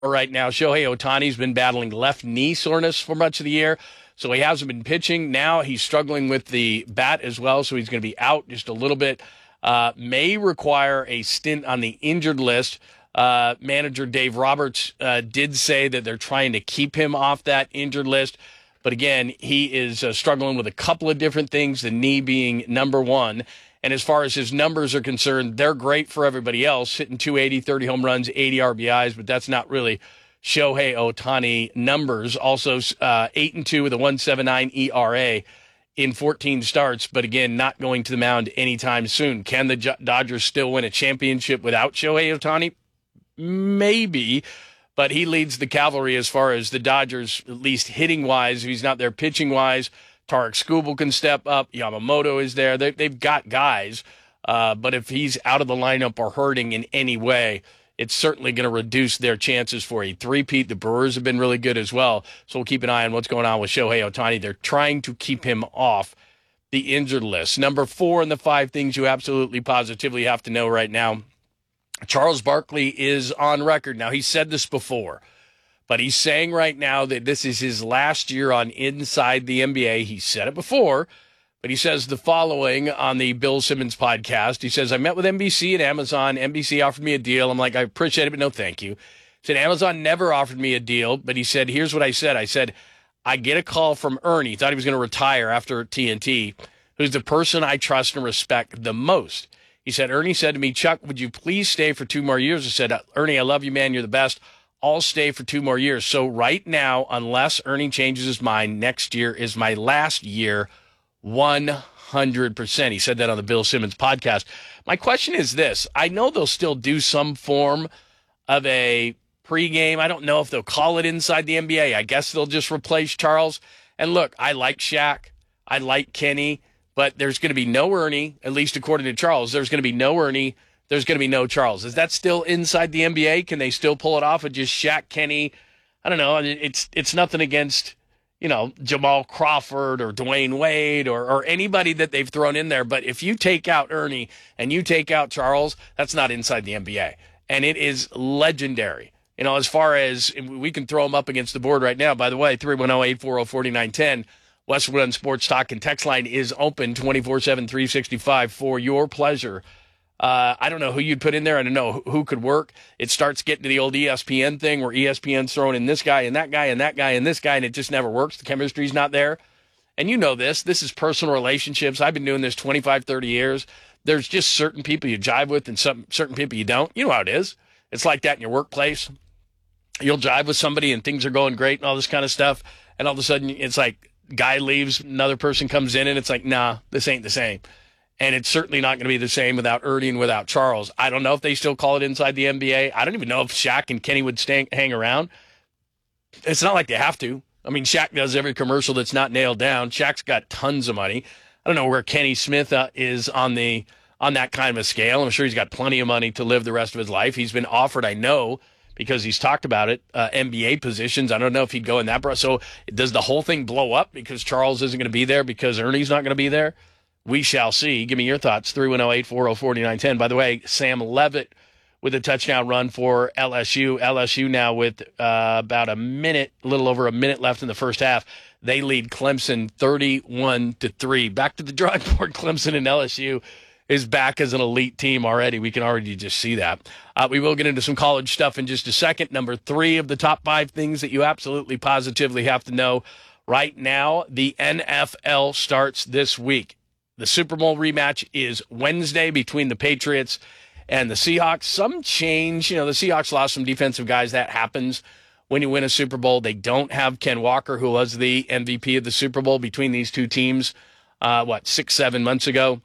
right now. Shohei Ohtani's been battling left knee soreness for much of the year, so he hasn't been pitching. Now he's struggling with the bat as well, so he's going to be out just a little bit. May require a stint on the injured list. Manager Dave Roberts did say that they're trying to keep him off that injured list. But again, he is struggling with a couple of different things, the knee being number one. And as far as his numbers are concerned, they're great for everybody else, hitting 280, 30 home runs, 80 RBIs, but that's not really Shohei Ohtani numbers. Also, 8-2 with a 1.79 ERA in 14 starts, but again, not going to the mound anytime soon. Can the Dodgers still win a championship without Shohei Ohtani? Maybe, but he leads the cavalry as far as the Dodgers, at least hitting-wise. If he's not there pitching-wise, Tarek Skubal can step up. Yamamoto is there. They've got guys, but if he's out of the lineup or hurting in any way, it's certainly going to reduce their chances for a three-peat. The Brewers have been really good as well, so we'll keep an eye on what's going on with Shohei Ohtani. They're trying to keep him off the injured list. Number 4 in the 5 things you absolutely positively have to know right now. Charles Barkley is on record. Now, he said this before, but he's saying right now that this is his last year on Inside the NBA. He said it before, but he says the following on the Bill Simmons podcast. He says, I met with NBC and Amazon. NBC offered me a deal. I'm like, I appreciate it, but no thank you. He said, Amazon never offered me a deal, but he said, here's what I said. I said, I get a call from Ernie. Thought he was going to retire after TNT, who's the person I trust and respect the most. He said, Ernie said to me, Chuck, would you please stay for 2 more years? I said, Ernie, I love you, man. You're the best. I'll stay for 2 more years. So right now, unless Ernie changes his mind, next year is my last year, 100%. He said that on the Bill Simmons podcast. My question is this. I know they'll still do some form of a pregame. I don't know if they'll call it Inside the NBA. I guess they'll just replace Charles. And look, I like Shaq. I like Kenny. But there's going to be no Ernie, at least according to Charles. There's going to be no Ernie. There's going to be no Charles. Is that still Inside the NBA? Can they still pull it off with just Shaq, Kenny? I don't know. It's nothing against, Jamal Crawford or Dwayne Wade or anybody that they've thrown in there. But if you take out Ernie and you take out Charles, that's not Inside the NBA. And it is legendary. As far as we can throw them up against the board right now. By the way, 310-840-4910. Westwood One Sports Talk and Text Line is open 24/7, 365 for your pleasure. I don't know who you'd put in there. I don't know who could work. It starts getting to the old ESPN thing where ESPN's throwing in this guy and that guy and that guy and this guy, and it just never works. The chemistry's not there. And you know this. This is personal relationships. I've been doing this 25, 30 years. There's just certain people you jive with and certain people you don't. You know how it is. It's like that in your workplace. You'll jive with somebody and things are going great and all this kind of stuff, and all of a sudden it's like, guy leaves, another person comes in, and it's like, nah, this ain't the same. And it's certainly not going to be the same without Ernie and without Charles. I don't know if they still call it Inside the NBA. I don't even know if Shaq and Kenny would hang around. It's not like they have to. I mean, Shaq does every commercial that's not nailed down. Shaq's got tons of money. I don't know where Kenny Smith is on that kind of a scale. I'm sure he's got plenty of money to live the rest of his life. He's been offered, I know, because he's talked about it, NBA positions. I don't know if he'd go in that. So does the whole thing blow up because Charles isn't going to be there because Ernie's not going to be there? We shall see. Give me your thoughts, 310-840-4910. By the way, Sam Levitt with a touchdown run for LSU. LSU now with about a little over a minute left in the first half. They lead Clemson 31-3. Back to the drawing board, Clemson and LSU is back as an elite team already. We can already just see that. We will get into some college stuff in just a second. Number 3 of the top 5 things that you absolutely positively have to know right now, the NFL starts this week. The Super Bowl rematch is Wednesday between the Patriots and the Seahawks. Some change. The Seahawks lost some defensive guys. That happens when you win a Super Bowl. They don't have Ken Walker, who was the MVP of the Super Bowl between these two teams, 6-7 months ago.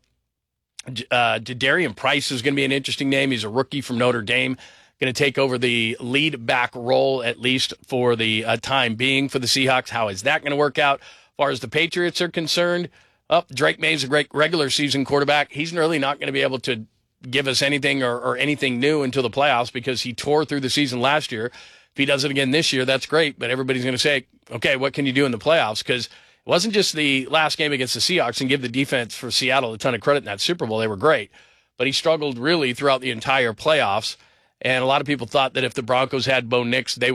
Jadarian Price is going to be an interesting name. He's a rookie from Notre Dame, going to take over the lead back role, at least for the time being for the Seahawks. How is that going to work out? As far as the Patriots are concerned, Drake May's a great regular season quarterback. He's really not going to be able to give us anything or anything new until the playoffs because he tore through the season last year. If he does it again this year, that's great. But everybody's going to say, okay, what can you do in the playoffs? Because it wasn't just the last game against the Seahawks, and give the defense for Seattle a ton of credit in that Super Bowl. They were great. But he struggled really throughout the entire playoffs. And a lot of people thought that if the Broncos had Bo Nix, they